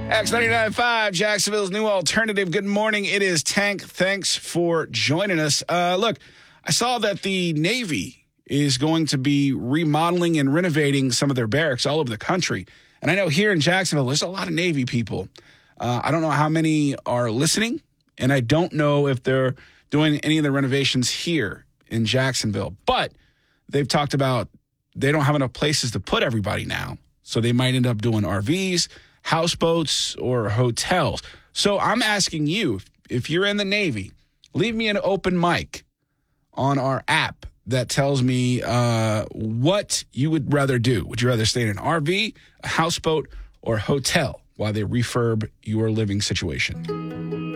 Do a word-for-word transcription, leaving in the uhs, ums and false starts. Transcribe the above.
X ninety-nine point five, Jacksonville's new alternative. Good morning. It is Tank. Thanks for joining us. Uh, look, I saw that the Navy is going to be remodeling and renovating some of their barracks all over the country. And I know here in Jacksonville, there's a lot of Navy people. Uh, I don't know how many are listening, and I don't know if they're doing any of the renovations here in Jacksonville. But they've talked about they don't have enough places to put everybody now, so they might end up doing R Vs, houseboats, or hotels. So I'm asking you, if you're in the Navy, leave me an open mic on our app that tells me uh, what you would rather do. Would you rather stay in an R V, a houseboat, or hotel while they refurb your living situation?